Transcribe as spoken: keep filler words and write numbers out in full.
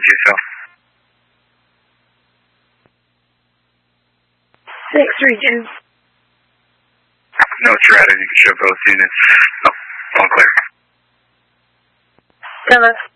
you, so. Six regions. No, it's routed. You can show both units. Oh, all clear. Demo.